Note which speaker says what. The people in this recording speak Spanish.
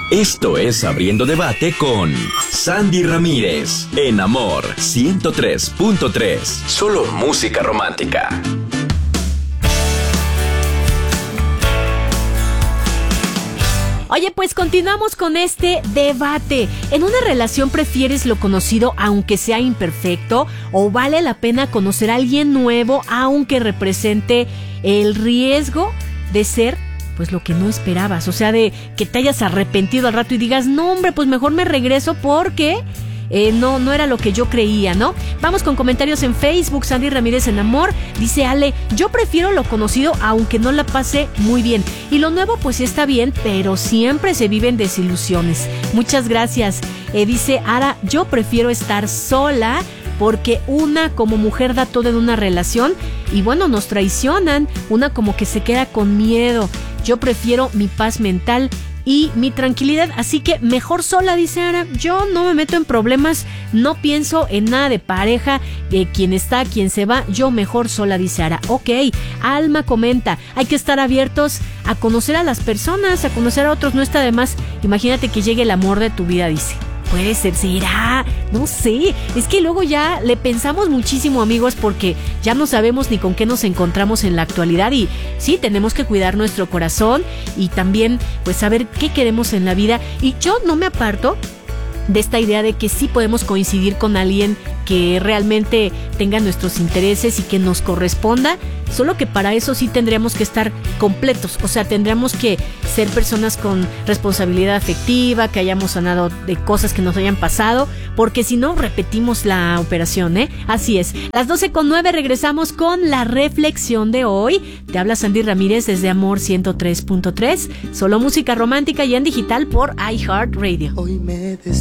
Speaker 1: Esto es Abriendo Debate con Sandy Ramírez en Amor 103.3. Solo música romántica.
Speaker 2: Oye, pues continuamos con este debate. ¿En una relación prefieres lo conocido aunque sea imperfecto? ¿O vale la pena conocer a alguien nuevo aunque represente el riesgo de ser pues lo que no esperabas? O sea, de que te hayas arrepentido al rato y digas, no hombre, pues mejor me regreso porque no era lo que yo creía, ¿no? Vamos con comentarios en Facebook. Sandy Ramírez en Amor dice: Ale, yo prefiero lo conocido aunque no la pase muy bien, y lo nuevo pues está bien, pero siempre se viven desilusiones. Muchas gracias. Dice Ara: yo prefiero estar sola porque una como mujer da todo en una relación y bueno, nos traicionan. Una como que se queda con miedo. Yo prefiero mi paz mental y mi tranquilidad, así que mejor sola, dice Ara. Yo no me meto en problemas, no pienso en nada de pareja, quién está, quién se va, yo mejor sola, dice Ara. Ok, Alma comenta: hay que estar abiertos a conocer a las personas, a conocer a otros, no está de más. Imagínate que llegue el amor de tu vida, dice. Puede ser, será, no sé, es que luego ya le pensamos muchísimo, amigos, porque ya no sabemos ni con qué nos encontramos en la actualidad, y sí, tenemos que cuidar nuestro corazón y también pues saber qué queremos en la vida. Y yo no me aparto de esta idea de que sí podemos coincidir con alguien que realmente tenga nuestros intereses y que nos corresponda, solo que para eso sí tendríamos que estar completos, o sea, tendríamos que ser personas con responsabilidad afectiva, que hayamos sanado de cosas que nos hayan pasado, porque si no repetimos la operación, ¿eh? Así es. Las 12:09 regresamos con la reflexión de hoy. Te habla Sandy Ramírez desde Amor 103.3, solo música romántica y en digital por iHeartRadio. Hoy me